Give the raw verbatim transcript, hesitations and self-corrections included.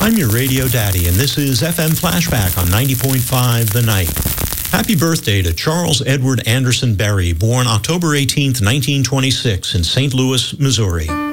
I'm your radio daddy, and this is F M Flashback on ninety point five The Night. Happy birthday to Charles Edward Anderson Berry, born October eighteenth, nineteen twenty-six in Saint Louis, Missouri.